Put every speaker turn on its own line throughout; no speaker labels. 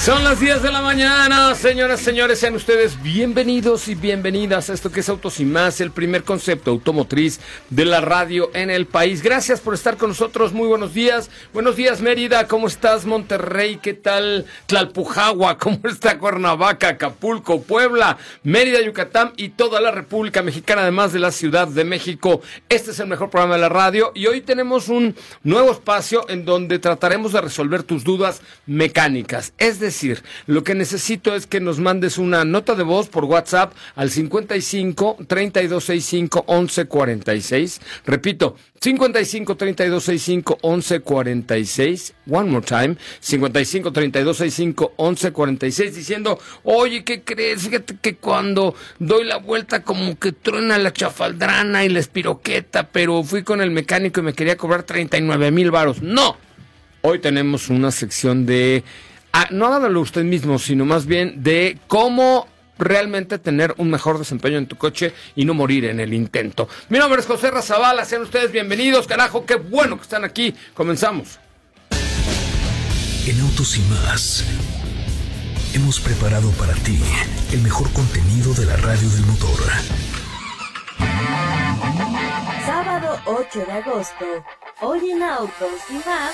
Son las 10 de la mañana, señoras, señores, sean ustedes bienvenidos y bienvenidas a esto que es Autos y Más, el primer concepto automotriz de la radio en el país. Gracias por estar con nosotros, muy buenos días. Buenos días, Mérida, ¿cómo estás? Monterrey, ¿qué tal? Tlalpujagua, ¿cómo está? Cuernavaca, Acapulco, Puebla, Mérida, Yucatán y toda la República Mexicana, además de la Ciudad de México. Este es el mejor programa de la radio y hoy tenemos un nuevo espacio en donde trataremos de resolver tus dudas mecánicas. Es decir, lo que necesito es que nos mandes una nota de voz por WhatsApp al 55 3265 1146. Repito, 55 3265 1146. One more time. 55 3265 1146 diciendo, oye, ¿qué crees? Fíjate que cuando doy la vuelta como que truena la chafaldrana y la espiroqueta, pero fui con el mecánico y me quería cobrar 39,000 varos. ¡No! Hoy tenemos una sección de... no hágalo usted mismo, sino más bien de cómo realmente tener un mejor desempeño en tu coche y no morir en el intento. Mi nombre es José Razabala, sean ustedes bienvenidos, carajo, qué bueno que están aquí. Comenzamos.
En Autos y Más hemos preparado para ti el mejor contenido de la radio del motor.
Sábado 8 de agosto, hoy en Autos y Más.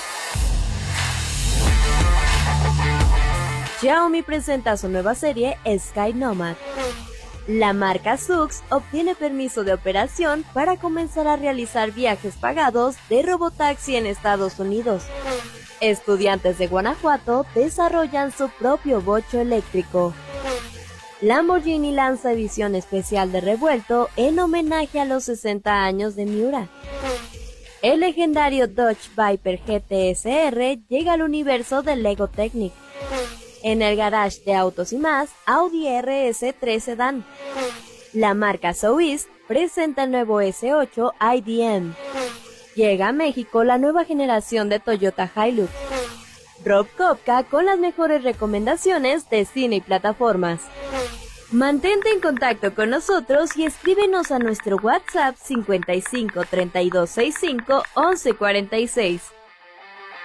Xiaomi presenta su nueva serie Sky Nomad. La marca Zoox obtiene permiso de operación para comenzar a realizar viajes pagados de robotaxi en Estados Unidos. Estudiantes de Guanajuato desarrollan su propio bocho eléctrico. Lamborghini lanza edición especial de Revuelto en homenaje a los 60 años de Miura. El legendario Dodge Viper GT SR llega al universo del Lego Technic. En el garage de Autos y Más, Audi RS3 Sedan. La marca Soueast presenta el nuevo S8 IDM. Llega a México la nueva generación de Toyota Hilux. Rob Kopka con las mejores recomendaciones de cine y plataformas. Mantente en contacto con nosotros y escríbenos a nuestro WhatsApp 55 3265 1146.